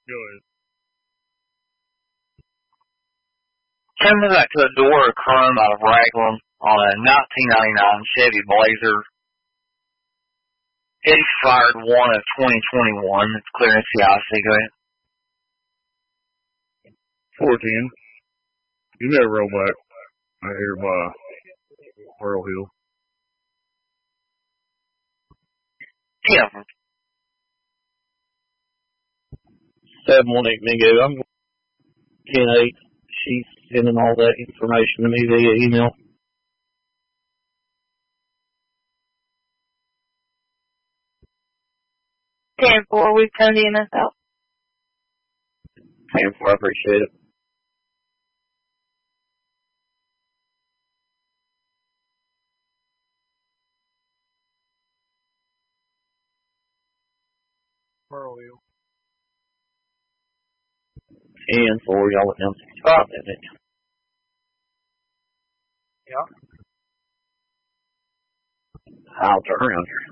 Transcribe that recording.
Go ahead. Came back to the door of Chrome out of Raglan on a 1999 Chevy Blazer. Expired 1 of 2021. It's clearance CIC. Go ahead. 410. You never roll back. I hear by Pearl Hill. Yeah. 718 Mingo. I'm 10-8. She's sending all that information to me via email. 10-4, we've turned the EMS out. 10-4, I appreciate it. Pearl Hill. 10-4, y'all went down 65 minutes. Yeah. I'll turn around here.